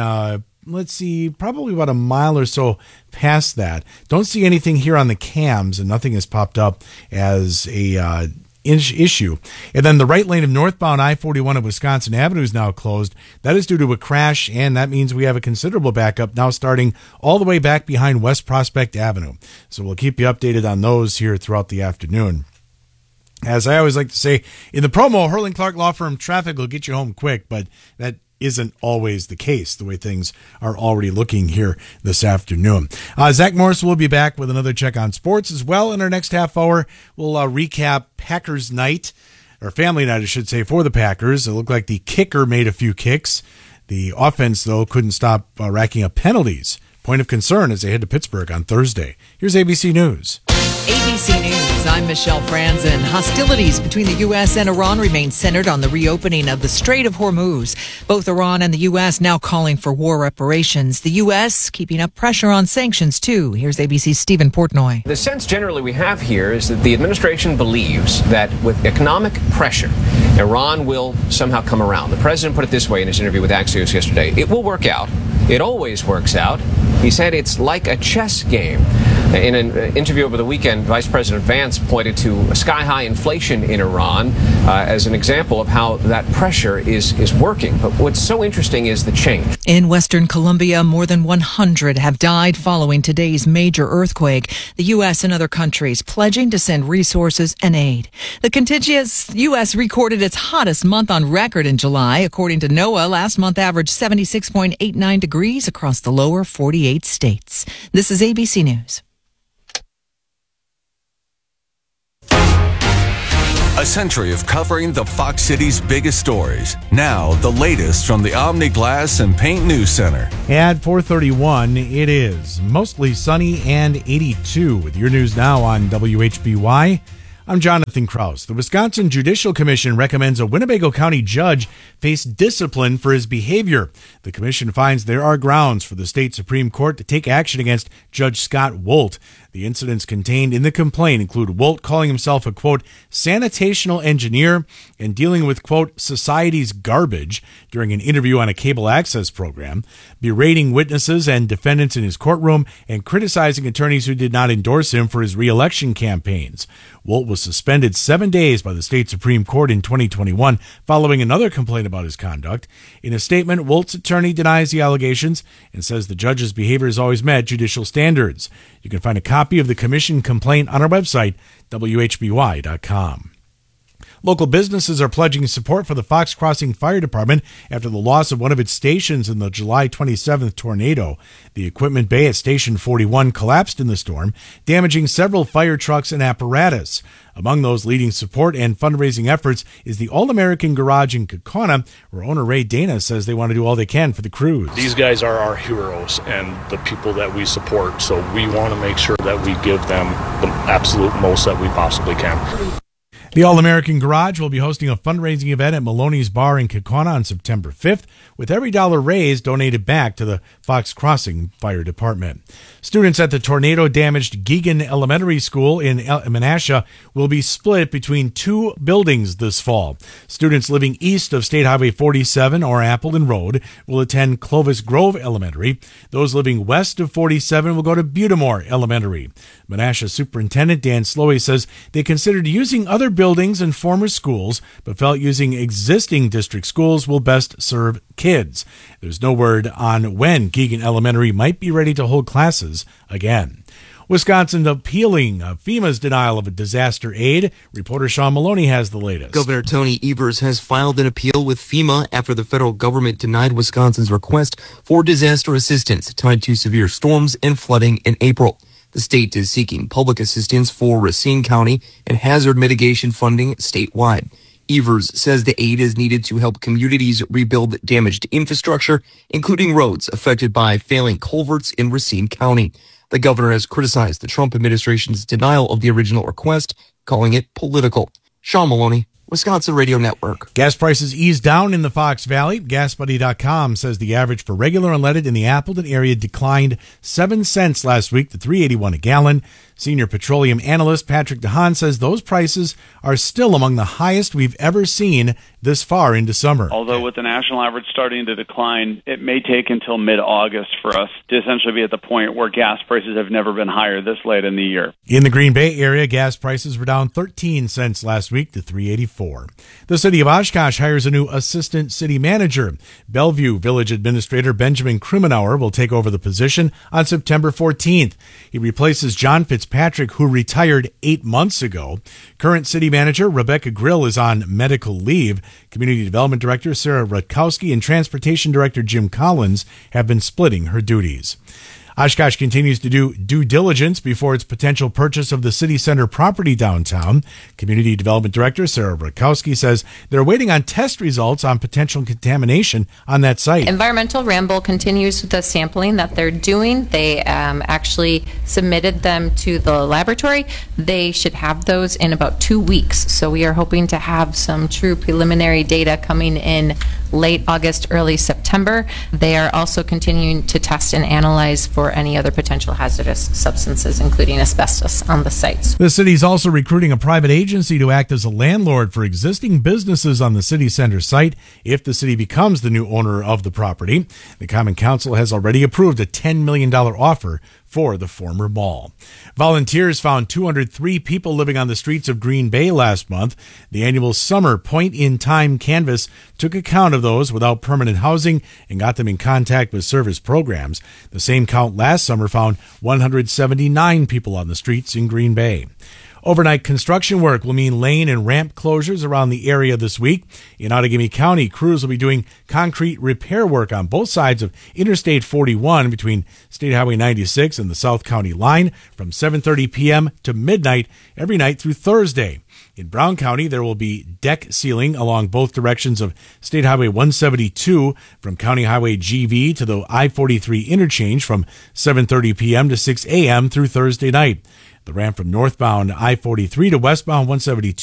probably about a mile or so past that. Don't see anything here on the cams, and nothing has popped up as a issue. And then the right lane of northbound I-41 of Wisconsin Avenue is now closed. That is due to a crash, and that means we have a considerable backup now starting all the way back behind West Prospect Avenue. So we'll keep you updated on those here throughout the afternoon. As I always like to say, in the promo, Hurling Clark Law Firm traffic will get you home quick, but that isn't always the case, the way things are already looking here this afternoon. Zach Morris will be back with another check on sports as well. In our next half hour, we'll recap Packers night, or family night, I should say, for the Packers. It looked like the kicker made a few kicks. The offense, though, couldn't stop racking up penalties. Point of concern as they head to Pittsburgh on Thursday. Here's ABC News. ABC News, I'm Michelle Franzen. Hostilities between the U.S. and Iran remain centered on the reopening of the Strait of Hormuz. Both Iran and the U.S. now calling for war reparations. The U.S. keeping up pressure on sanctions, too. Here's ABC's Stephen Portnoy. The sense generally we have here is that the administration believes that with economic pressure, Iran will somehow come around. The president put it this way in his interview with Axios yesterday. It will work out. It always works out. He said it's like a chess game. In an interview over the weekend, Vice President Vance pointed to sky-high inflation in Iran as an example of how that pressure is working. But what's so interesting is the change. In Western Colombia, more than 100 have died following today's major earthquake. The U.S. and other countries pledging to send resources and aid. The contiguous U.S. recorded its hottest month on record in July. According to NOAA, last month averaged 76.89 degrees across the lower 48 states. This is ABC News. A century of covering the Fox City's biggest stories. Now, the latest from the Omni Glass and Paint News Center. At 4:31, it is mostly sunny and 82. With your news now on WHBY, I'm Jonathan Kraus. The Wisconsin Judicial Commission recommends a Winnebago County judge face discipline for his behavior. The commission finds there are grounds for the state Supreme Court to take action against Judge Scott Wolt. The incidents contained in the complaint include Wolt calling himself a, quote, sanitational engineer and dealing with, quote, society's garbage during an interview on a cable access program, berating witnesses and defendants in his courtroom, and criticizing attorneys who did not endorse him for his re-election campaigns. Wolt was suspended 7 days by the state Supreme Court in 2021 following another complaint about his conduct. In a statement, Wolt's attorney denies the allegations and says the judge's behavior has always met judicial standards. You can find a copy of the commission complaint on our website, WHBY.com. Local businesses are pledging support for the Fox Crossing Fire Department after the loss of one of its stations in the July 27th tornado. The equipment bay at Station 41 collapsed in the storm, damaging several fire trucks and apparatus. Among those leading support and fundraising efforts is the All-American Garage in Kaukauna, where owner Ray Dana says they want to do all they can for the crews. These guys are our heroes and the people that we support, so we want to make sure that we give them the absolute most that we possibly can. The All-American Garage will be hosting a fundraising event at Maloney's Bar in Kaukauna on September 5th, with every dollar raised donated back to the Fox Crossing Fire Department. Students at the tornado-damaged Geoghan Elementary School in Menasha will be split between two buildings this fall. Students living east of State Highway 47 or Appleton Road will attend Clovis Grove Elementary. Those living west of 47 will go to Butamore Elementary. Menasha Superintendent Dan Slowey says they considered using other buildings and former schools, but felt using existing district schools will best serve kids. There's no word on when Geoghan Elementary might be ready to hold classes again. Wisconsin appealing FEMA's denial of disaster aid. Reporter Sean Maloney has the latest. Governor Tony Evers has filed an appeal with FEMA after the federal government denied Wisconsin's request for disaster assistance tied to severe storms and flooding in April. The state is seeking public assistance for Racine County and hazard mitigation funding statewide. Evers says the aid is needed to help communities rebuild damaged infrastructure, including roads affected by failing culverts in Racine County. The governor has criticized the Trump administration's denial of the original request, calling it political. Sean Maloney, Wisconsin Radio Network. Gas prices eased down in the Fox Valley. GasBuddy.com says the average for regular unleaded in the Appleton area declined 7 cents last week to $3.81 a gallon. Senior petroleum analyst Patrick DeHaan says those prices are still among the highest we've ever seen this far into summer. Although with the national average starting to decline, it may take until mid-August for us to essentially be at the point where gas prices have never been higher this late in the year. In the Green Bay area, gas prices were down 13 cents last week to $3.84. The city of Oshkosh hires a new assistant city manager. Bellevue Village Administrator Benjamin Krimenauer will take over the position on September 14th. He replaces John Fitzpatrick, who retired 8 months ago. Current city manager Rebecca Grill is on medical leave. Community Development Director Sarah Rutkowski and Transportation Director Jim Collins have been splitting her duties. Oshkosh continues to do due diligence before its potential purchase of the city center property downtown. Community Development Director Sarah Rutkowski says they're waiting on test results on potential contamination on that site. Environmental Ramble continues with the sampling that they're doing. They actually submitted them to the laboratory. They should have those in about 2 weeks. So we are hoping to have some true preliminary data coming in late August, early September. They are also continuing to test and analyze for any other potential hazardous substances, including asbestos, on the sites. The city is also recruiting a private agency to act as a landlord for existing businesses on the city center site if the city becomes the new owner of the property. The Common Council has already approved a $10 million offer for the former mall. Volunteers found 203 people living on the streets of Green Bay last month. The annual summer point-in-time canvass took account of those without permanent housing and got them in contact with service programs. The same count last summer found 179 people on the streets in Green Bay. Overnight construction work will mean lane and ramp closures around the area this week. In Outagamie County, crews will be doing concrete repair work on both sides of Interstate 41 between State Highway 96 and the South County line from 7:30 p.m. to midnight every night through Thursday. In Brown County, there will be deck sealing along both directions of State Highway 172 from County Highway GV to the I-43 interchange from 7:30 p.m. to 6 a.m. through Thursday night. The ramp from northbound I-43 to westbound 172